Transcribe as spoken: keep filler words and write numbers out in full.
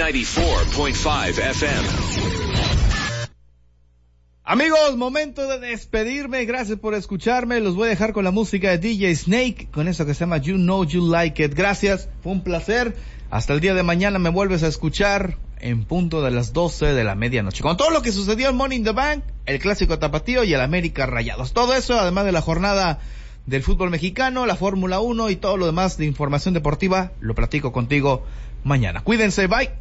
ninety-four point five F M. Amigos, momento de despedirme. Gracias por escucharme. Los voy a dejar con la música de D J Snake, con eso que se llama You Know You Like It. Gracias, fue un placer. Hasta el día de mañana me vuelves a escuchar en punto de las doce de la medianoche, con todo lo que sucedió en Money in the Bank, el clásico tapatío y el América Rayados. Todo eso, además de la jornada del fútbol mexicano, la Fórmula uno y todo lo demás de información deportiva, lo platico contigo mañana. Cuídense, bye.